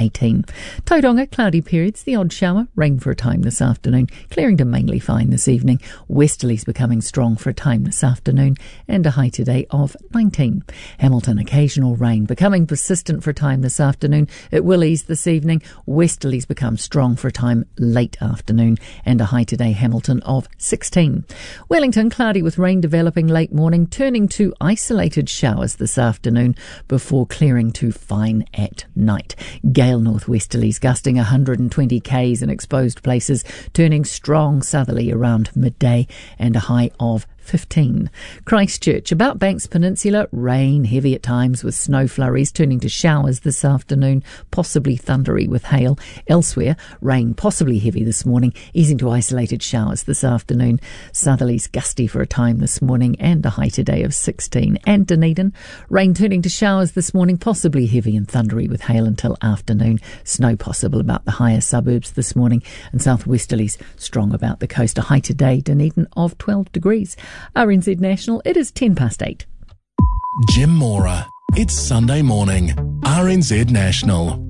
18. Tauranga, cloudy periods, the odd shower, rain for a time this afternoon, clearing to mainly fine this evening. Westerlies becoming strong for a time this afternoon, and a high today of 19. Hamilton, occasional rain, becoming persistent for a time this afternoon. It will ease this evening. Westerlies become strong for a time late afternoon, and a high today, Hamilton, of 16. Wellington, cloudy with rain developing late morning, turning to isolated showers this afternoon before clearing to fine at night. Gale northwesterlies gusting 120 k's in exposed places, turning strong southerly around midday, and a high of 15. Christchurch, about Banks Peninsula, rain heavy at times with snow flurries, turning to showers this afternoon, possibly thundery with hail. Elsewhere, rain possibly heavy this morning, easing to isolated showers this afternoon. Southerlies gusty for a time this morning, and a high today of 16. And Dunedin, rain turning to showers this morning, possibly heavy and thundery with hail until afternoon. Snow possible about the higher suburbs this morning, and southwesterlies strong about the coast. A high today, Dunedin, of 12 degrees. RNZ National, it is 8:10. Jim Mora. It's Sunday morning. RNZ National.